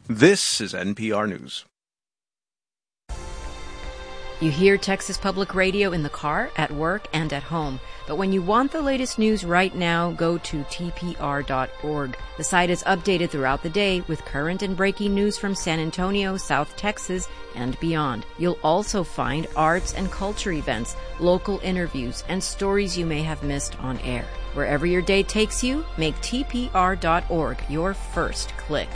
This is NPR News. You hear Texas Public Radio in the car, at work, and at home. But when you want the latest news right now, go to tpr.org. The site is updated throughout the day with current and breaking news from San Antonio, South Texas, and beyond. You'll also find arts and culture events, local interviews, and stories you may have missed on air. Wherever your day takes you, make tpr.org your first click.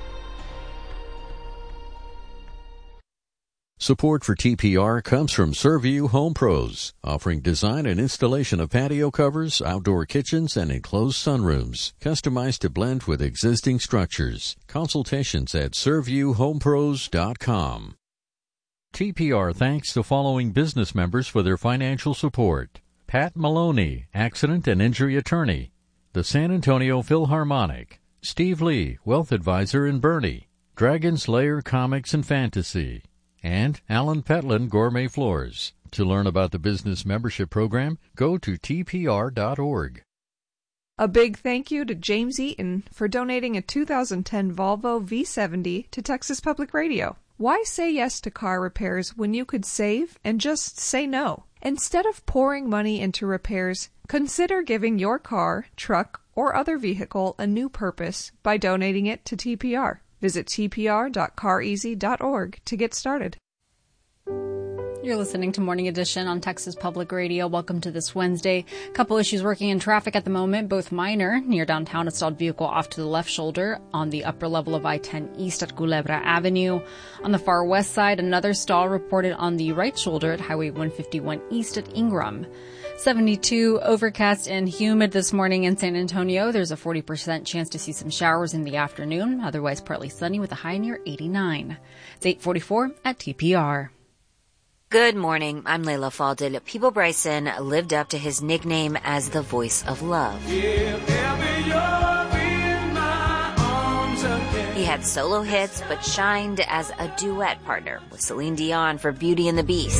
Support for TPR comes from Serviu Home Pros, offering design and installation of patio covers, outdoor kitchens, and enclosed sunrooms, customized to blend with existing structures. Consultations at ServiewHomePros.com. TPR thanks the following business members for their financial support: Pat Maloney, Accident and Injury Attorney; the San Antonio Philharmonic; Steve Lee, Wealth Advisor in Bernie; Dragon's Lair Comics and Fantasy; and Alan Petlin Gourmet Floors. To learn about the business membership program, go to tpr.org. A big thank you to James Eaton for donating a 2010 Volvo V70 to Texas Public Radio. Why say yes to car repairs when you could save and just say no? Instead of pouring money into repairs, consider giving your car, truck, or other vehicle a new purpose by donating it to TPR. Visit tpr.careasy.org to get started. You're listening to Morning Edition on Texas Public Radio. Welcome to this Wednesday. Couple issues working in traffic at the moment, both minor. Near downtown, a stalled vehicle off to the left shoulder on the upper level of I-10 East at Culebra Avenue. On the far west side, another stall reported on the right shoulder at Highway 151 East at Ingram. 72, overcast and humid this morning in San Antonio. There's a 40% chance to see some showers in the afternoon. Otherwise, partly sunny with a high near 89. It's 8:44 at TPR. Good morning. I'm Layla Faldil. Peebo Bryson lived up to his nickname as the voice of love. He had solo hits, but shined as a duet partner with Celine Dion for Beauty and the Beast,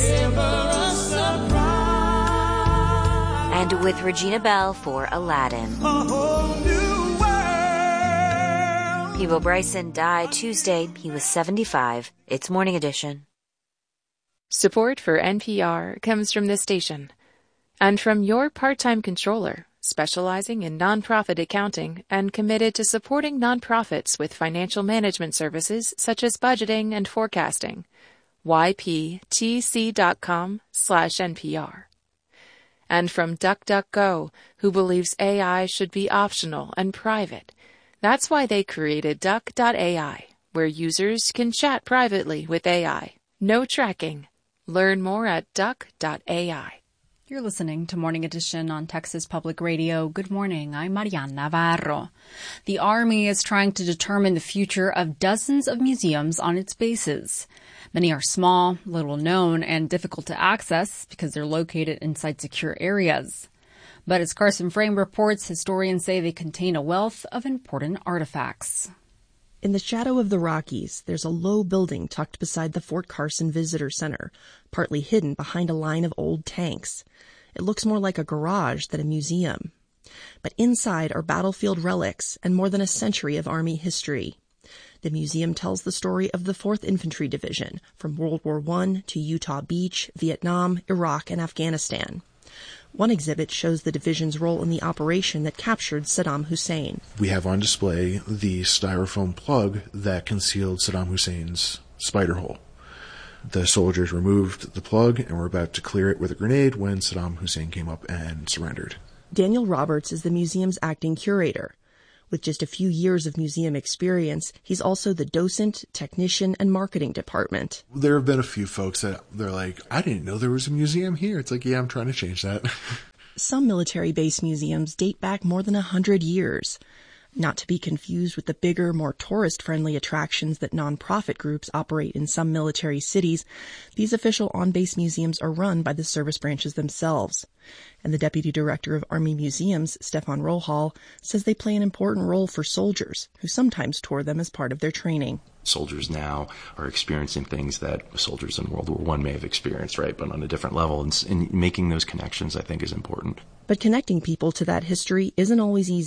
and with Regina Belle for Aladdin. Peebo Bryson died Tuesday. He was 75. It's Morning Edition. Support for NPR comes from this station and from your part-time controller, specializing in nonprofit accounting and committed to supporting nonprofits with financial management services such as budgeting and forecasting. yptc.com/NPR. And from DuckDuckGo, who believes AI should be optional and private. That's why they created Duck.ai, where users can chat privately with AI. No tracking. Learn more at Duck.ai. You're listening to Morning Edition on Texas Public Radio. Good morning. I'm Mariana Navarro. The Army is trying to determine the future of dozens of museums on its bases. Many are small, little known, and difficult to access because they're located inside secure areas. But as Carson Frame reports, historians say they contain a wealth of important artifacts. In the shadow of the Rockies, there's a low building tucked beside the Fort Carson Visitor Center, partly hidden behind a line of old tanks. It looks more like a garage than a museum. But inside are battlefield relics and more than a century of Army history. The museum tells the story of the 4th Infantry Division, from World War I to Utah Beach, Vietnam, Iraq, and Afghanistan. One exhibit shows the division's role in the operation that captured Saddam Hussein. We have on display the styrofoam plug that concealed Saddam Hussein's spider hole. The soldiers removed the plug and were about to clear it with a grenade when Saddam Hussein came up and surrendered. Daniel Roberts is the museum's acting curator. With just a few years of museum experience, he's also the docent, technician, and marketing department. There have been a few folks that they're like, I didn't know there was a museum here. It's like, yeah, I'm trying to change that. Some military base museums date back more than 100 years. Not to be confused with the bigger, more tourist-friendly attractions that nonprofit groups operate in some military cities, these official on-base museums are run by the service branches themselves. And the Deputy Director of Army Museums, Stefan Rohal, says they play an important role for soldiers, who sometimes tour them as part of their training. Soldiers now are experiencing things that soldiers in World War I may have experienced, right, but on a different level. And making those connections, I think, is important. But connecting people to that history isn't always easy.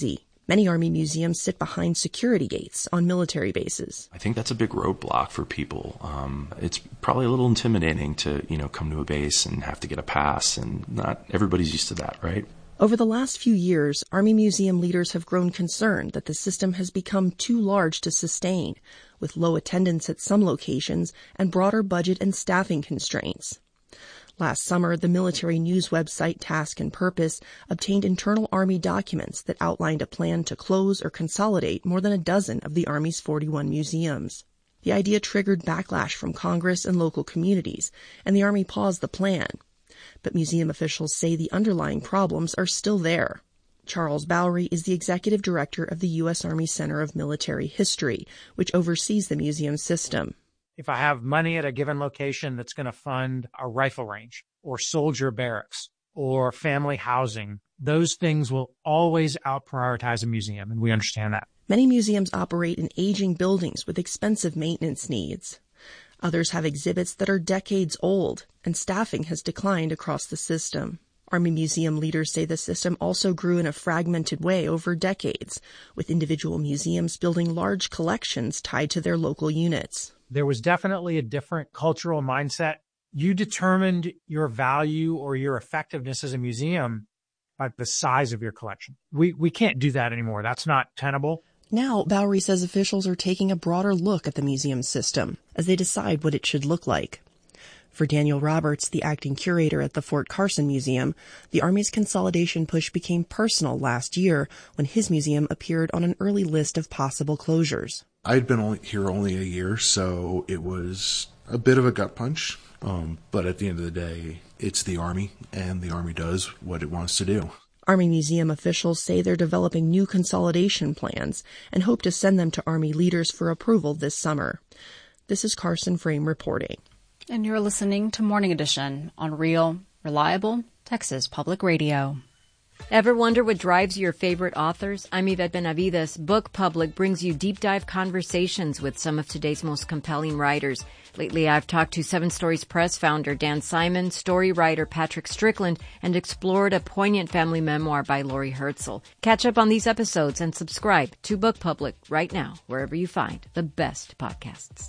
Many Army museums sit behind security gates on military bases. I think that's a big roadblock for people. It's probably a little intimidating to, come to a base and have to get a pass, and not everybody's used to that, right? Over the last few years, Army museum leaders have grown concerned that the system has become too large to sustain, with low attendance at some locations and broader budget and staffing constraints. Last summer, the military news website Task and Purpose obtained internal Army documents that outlined a plan to close or consolidate more than a dozen of the Army's 41 museums. The idea triggered backlash from Congress and local communities, and the Army paused the plan. But museum officials say the underlying problems are still there. Charles Bowery is the executive director of the U.S. Army Center of Military History, which oversees the museum system. If I have money at a given location that's going to fund a rifle range or soldier barracks or family housing, those things will always out-prioritize a museum, and we understand that. Many museums operate in aging buildings with expensive maintenance needs. Others have exhibits that are decades old, and staffing has declined across the system. Army museum leaders say the system also grew in a fragmented way over decades, with individual museums building large collections tied to their local units. There was definitely a different cultural mindset. You determined your value or your effectiveness as a museum by the size of your collection. We can't do that anymore. That's not tenable. Now, Bowery says officials are taking a broader look at the museum system as they decide what it should look like. For Daniel Roberts, the acting curator at the Fort Carson Museum, the Army's consolidation push became personal last year when his museum appeared on an early list of possible closures. I'd been here only a year, so it was a bit of a gut punch. But at the end of the day, it's the Army, and the Army does what it wants to do. Army museum officials say they're developing new consolidation plans and hope to send them to Army leaders for approval this summer. This is Carson Frame reporting. And you're listening to Morning Edition on Real, Reliable Texas Public Radio. Ever wonder what drives your favorite authors? I'm Yvette Benavides. Book Public brings you deep dive conversations with some of today's most compelling writers. Lately, I've talked to 7 Stories Press founder Dan Simon, story writer Patrick Strickland, and explored a poignant family memoir by Lori Herzl. Catch up on these episodes and subscribe to Book Public right now, wherever you find the best podcasts.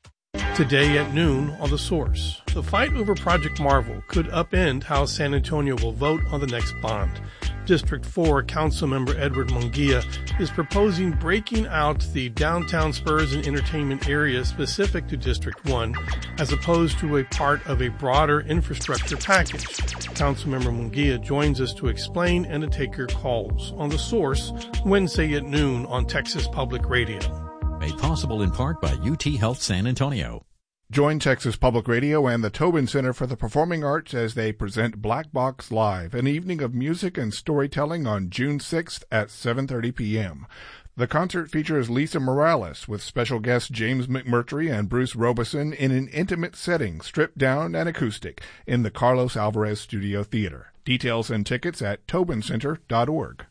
Today at noon on The Source, the fight over Project Marvel could upend how San Antonio will vote on the next bond. District 4 Councilmember Edward Munguia is proposing breaking out the downtown Spurs and entertainment area specific to District 1 as opposed to a part of a broader infrastructure package. Councilmember Munguia joins us to explain and to take your calls on The Source Wednesday at noon on Texas Public Radio. Made possible in part by UT Health San Antonio. Join Texas Public Radio and the Tobin Center for the Performing Arts as they present Black Box Live, an evening of music and storytelling on June 6th at 7:30 p.m. The concert features Lisa Morales with special guests James McMurtry and Bruce Robeson in an intimate setting, stripped down and acoustic, in the Carlos Alvarez Studio Theater. Details and tickets at tobincenter.org.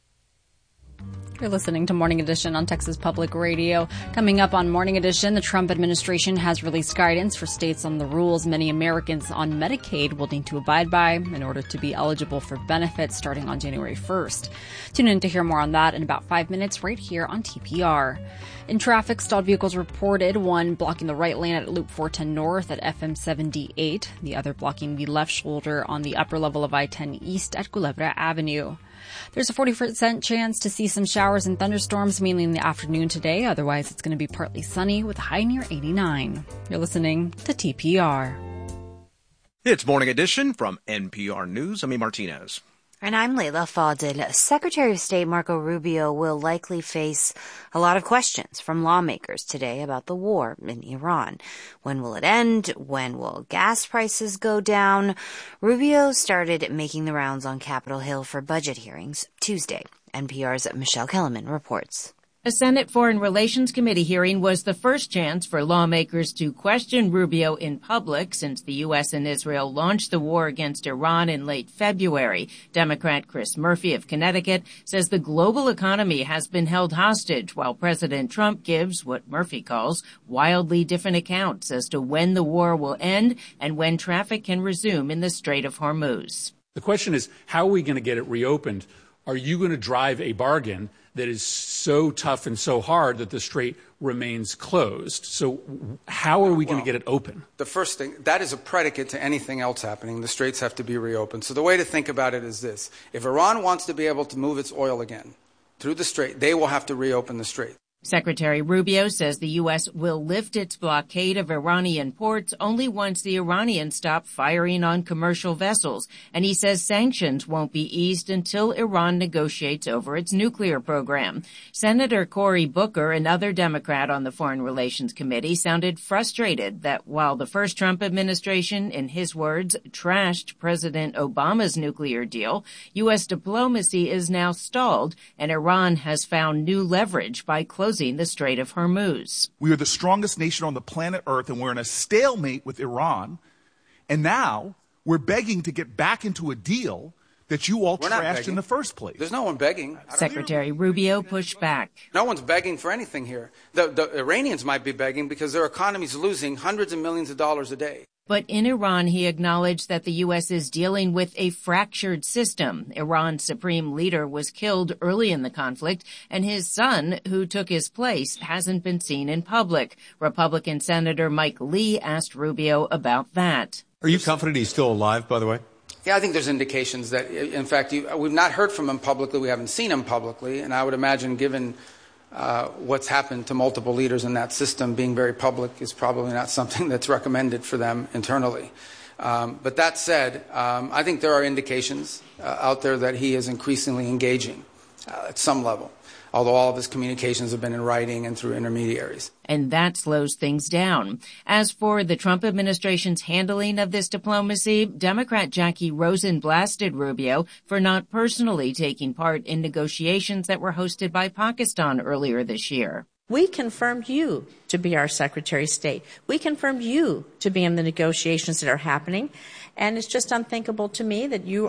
You're listening to Morning Edition on Texas Public Radio. Coming up on Morning Edition, the Trump administration has released guidance for states on the rules many Americans on Medicaid will need to abide by in order to be eligible for benefits starting on January 1st. Tune in to hear more on that in about 5 minutes right here on TPR. In traffic, stalled vehicles reported, one blocking the right lane at Loop 410 North at FM 78, the other blocking the left shoulder on the upper level of I-10 East at Culebra Avenue. There's a 40% chance to see some showers and thunderstorms, mainly in the afternoon today. Otherwise, it's going to be partly sunny with a high near 89. You're listening to TPR. It's Morning Edition from NPR News. I'm Martinez. And I'm Leila Fadel. Secretary of State Marco Rubio will likely face a lot of questions from lawmakers today about the war in Iran. When will it end? When will gas prices go down? Rubio started making the rounds on Capitol Hill for budget hearings Tuesday. NPR's Michelle Kellerman reports. A Senate Foreign Relations Committee hearing was the first chance for lawmakers to question Rubio in public since the U.S. and Israel launched the war against Iran in late February. Democrat Chris Murphy of Connecticut says the global economy has been held hostage while President Trump gives what Murphy calls wildly different accounts as to when the war will end and when traffic can resume in the Strait of Hormuz. The question is, how are we going to get it reopened? Are you going to drive a bargain that is so tough and so hard that the strait remains closed. So how are we going to get it open? The first thing, that is a predicate to anything else happening. The straits have to be reopened. So the way to think about it is this. If Iran wants to be able to move its oil again through the strait, they will have to reopen the strait. Secretary Rubio says the U.S. will lift its blockade of Iranian ports only once the Iranians stop firing on commercial vessels. And he says sanctions won't be eased until Iran negotiates over its nuclear program. Senator Cory Booker, another Democrat on the Foreign Relations Committee, sounded frustrated that while the first Trump administration, in his words, trashed President Obama's nuclear deal, U.S. diplomacy is now stalled and Iran has found new leverage by closing the Strait of Hormuz. We are the strongest nation on the planet Earth, and we're in a stalemate with Iran. And now we're begging to get back into a deal that you all trashed in the first place. There's no one begging. Secretary Rubio pushed back. No one's begging for anything here. The Iranians might be begging because their economy's losing hundreds of millions of dollars a day. But in Iran, he acknowledged that the U.S. is dealing with a fractured system. Iran's supreme leader was killed early in the conflict, and his son, who took his place, hasn't been seen in public. Republican Senator Mike Lee asked Rubio about that. Are you confident he's still alive, by the way? Yeah, I think there's indications that, in fact, we've not heard from him publicly. We haven't seen him publicly, and I would imagine given what's happened to multiple leaders in that system, being very public is probably not something that's recommended for them internally. But that said, I think there are indications out there that he is increasingly engaging at some level, although all of his communications have been in writing and through intermediaries. And that slows things down. As for the Trump administration's handling of this diplomacy, Democrat Jackie Rosen blasted Rubio for not personally taking part in negotiations that were hosted by Pakistan earlier this year. We confirmed you to be our Secretary of State. We confirmed you to be in the negotiations that are happening. And it's just unthinkable to me that you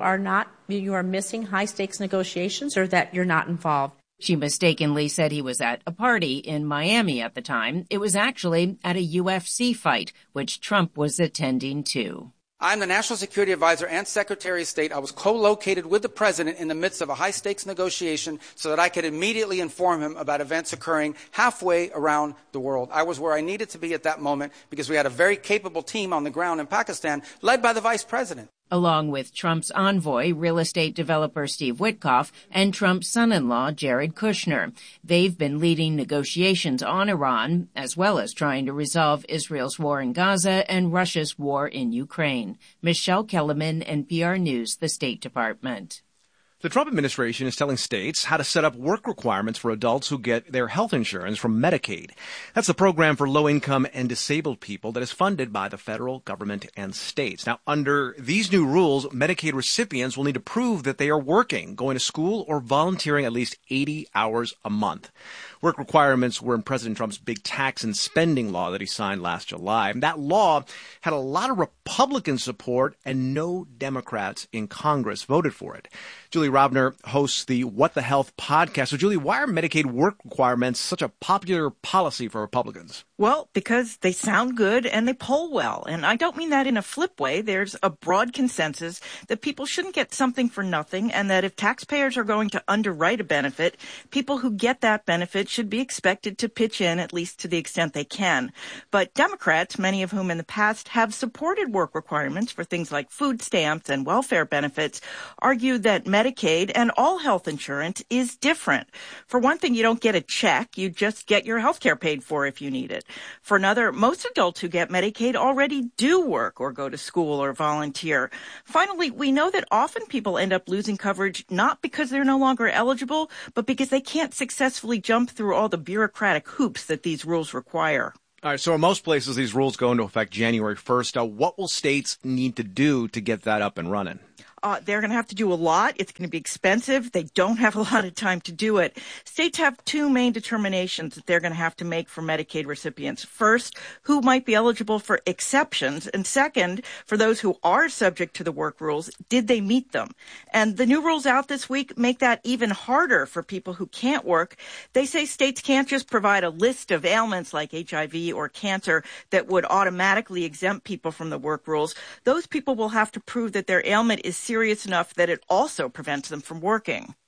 are missing high-stakes negotiations or that you're not involved. She mistakenly said he was at a party in Miami at the time. It was actually at a UFC fight, which Trump was attending too. I'm the National Security Advisor and Secretary of State. I was co-located with the President in the midst of a high-stakes negotiation so that I could immediately inform him about events occurring halfway around the world. I was where I needed to be at that moment because we had a very capable team on the ground in Pakistan, led by the Vice President. Along with Trump's envoy, real estate developer Steve Witkoff, and Trump's son-in-law, Jared Kushner. They've been leading negotiations on Iran, as well as trying to resolve Israel's war in Gaza and Russia's war in Ukraine. Michelle Kellerman, NPR News, the State Department. The Trump administration is telling states how to set up work requirements for adults who get their health insurance from Medicaid. That's the program for low-income and disabled people that is funded by the federal government and states. Now, under these new rules, Medicaid recipients will need to prove that they are working, going to school, or volunteering at least 80 hours a month. Work requirements were in President Trump's big tax and spending law that he signed last July. That law had a lot of Republican support, and no Democrats in Congress voted for it. Julie Robner hosts the What the Health podcast. So, Julie, why are Medicaid work requirements such a popular policy for Republicans? Well, because they sound good and they poll well. And I don't mean that in a flip way. There's a broad consensus that people shouldn't get something for nothing, and that if taxpayers are going to underwrite a benefit, people who get that benefit should be expected to pitch in, at least to the extent they can. But Democrats, many of whom in the past have supported work requirements for things like food stamps and welfare benefits, argue that Medicaid and all health insurance is different. For one thing, you don't get a check. You just get your health care paid for if you need it. For another, most adults who get Medicaid already do work or go to school or volunteer. Finally, we know that often people end up losing coverage not because they're no longer eligible, but because they can't successfully jump through all the bureaucratic hoops that these rules require. All right, so in most places, these rules go into effect January 1st. What will states need to do to get that up and running? They're going to have to do a lot. It's going to be expensive. They don't have a lot of time to do it. States have two main determinations that they're going to have to make for Medicaid recipients. First, who might be eligible for exceptions? And second, for those who are subject to the work rules, did they meet them? And the new rules out this week make that even harder for people who can't work. They say states can't just provide a list of ailments like HIV or cancer that would automatically exempt people from the work rules. Those people will have to prove that their ailment is serious enough that it also prevents them from working.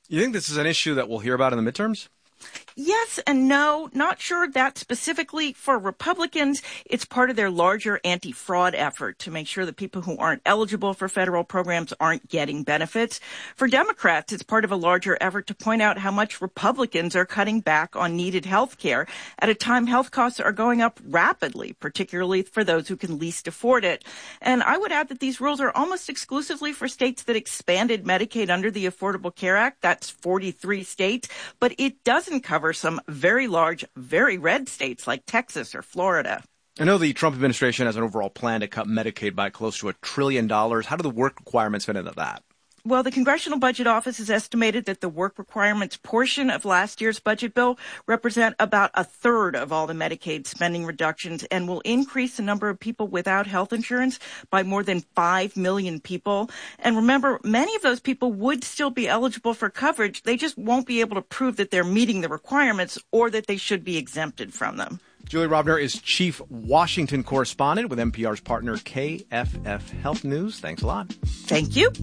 You think this is an issue that we'll hear about in the midterms? Yes and no. Not sure that specifically for Republicans. It's part of their larger anti-fraud effort to make sure that people who aren't eligible for federal programs aren't getting benefits. For Democrats, it's part of a larger effort to point out how much Republicans are cutting back on needed health care at a time health costs are going up rapidly, particularly for those who can least afford it. And I would add that these rules are almost exclusively for states that expanded Medicaid under the Affordable Care Act. That's 43 states. But it doesn't cover some very large, very red states like Texas or Florida. I know the Trump administration has an overall plan to cut Medicaid by close to $1 trillion. How do the work requirements fit into that? Well, the Congressional Budget Office has estimated that the work requirements portion of last year's budget bill represent about a third of all the Medicaid spending reductions and will increase the number of people without health insurance by more than 5 million people. And remember, many of those people would still be eligible for coverage. They just won't be able to prove that they're meeting the requirements or that they should be exempted from them. Julie Robner is Chief Washington Correspondent with NPR's partner KFF Health News. Thanks a lot. Thank you.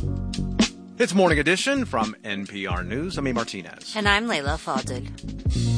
It's Morning Edition from NPR News. I'm A. Martinez. And I'm Layla Fadel.